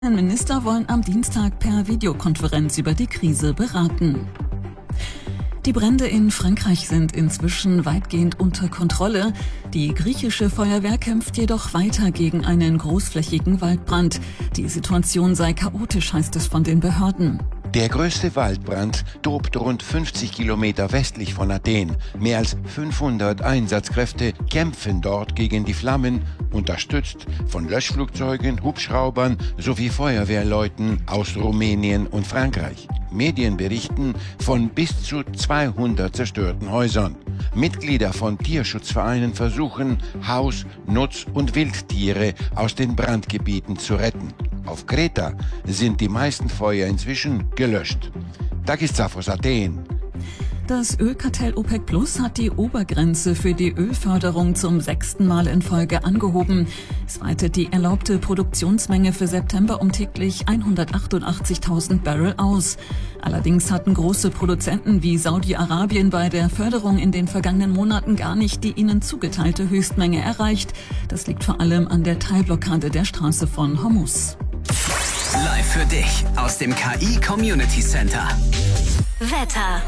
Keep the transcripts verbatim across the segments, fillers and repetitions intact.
Minister wollen am Dienstag per Videokonferenz über die Krise beraten. Die Brände in Frankreich sind inzwischen weitgehend unter Kontrolle. Die griechische Feuerwehr kämpft jedoch weiter gegen einen großflächigen Waldbrand. Die Situation sei chaotisch, heißt es von den Behörden. Der größte Waldbrand tobt rund fünfzig Kilometer westlich von Athen. Mehr als fünfhundert Einsatzkräfte kämpfen dort gegen die Flammen, unterstützt von Löschflugzeugen, Hubschraubern sowie Feuerwehrleuten aus Rumänien und Frankreich. Medien berichten von bis zu zweihundert zerstörten Häusern. Mitglieder von Tierschutzvereinen versuchen, Haus-, Nutz- und Wildtiere aus den Brandgebieten zu retten. Auf Kreta sind die meisten Feuer inzwischen gelöscht. Takis Zaphos, Athen. Das Ölkartell OPEC Plus hat die Obergrenze für die Ölförderung zum sechsten Mal in Folge angehoben. Es weitet die erlaubte Produktionsmenge für September um täglich hundertachtundachtzigtausend Barrel aus. Allerdings hatten große Produzenten wie Saudi-Arabien bei der Förderung in den vergangenen Monaten gar nicht die ihnen zugeteilte Höchstmenge erreicht. Das liegt vor allem an der Teilblockade der Straße von Hormuz. Live für dich aus dem K I Community Center. Wetter.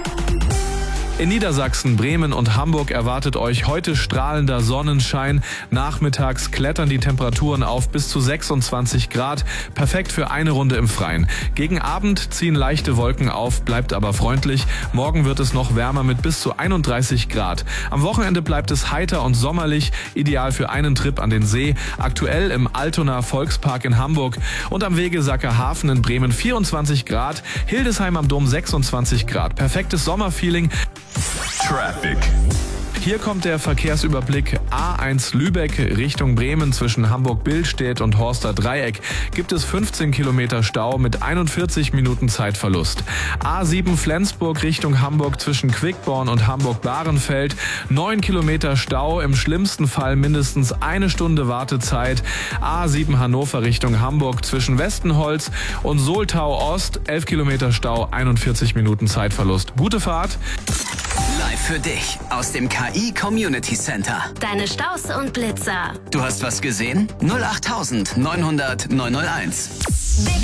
In Niedersachsen, Bremen und Hamburg erwartet euch heute strahlender Sonnenschein. Nachmittags klettern die Temperaturen auf bis zu sechsundzwanzig Grad. Perfekt für eine Runde im Freien. Gegen Abend ziehen leichte Wolken auf, bleibt aber freundlich. Morgen wird es noch wärmer mit bis zu einunddreißig Grad. Am Wochenende bleibt es heiter und sommerlich, ideal für einen Trip an den See. Aktuell im Altona Volkspark in Hamburg und am Wegesacker Hafen in Bremen vierundzwanzig Grad. Hildesheim am Dom sechsundzwanzig Grad. Perfektes Sommerfeeling. Traffic. Hier kommt der Verkehrsüberblick. A eins Lübeck Richtung Bremen zwischen Hamburg-Billstedt und Horster Dreieck gibt es fünfzehn Kilometer Stau mit einundvierzig Minuten Zeitverlust. A sieben Flensburg Richtung Hamburg zwischen Quickborn und Hamburg-Bahrenfeld neun Kilometer Stau, im schlimmsten Fall mindestens eine Stunde Wartezeit. A sieben Hannover Richtung Hamburg zwischen Westenholz und Soltau Ost elf Kilometer Stau, einundvierzig Minuten Zeitverlust. Gute Fahrt. Live für dich aus dem K I Community Center. Deine Staus und Blitzer. Du hast was gesehen? null acht neunhundert neunhunderteins.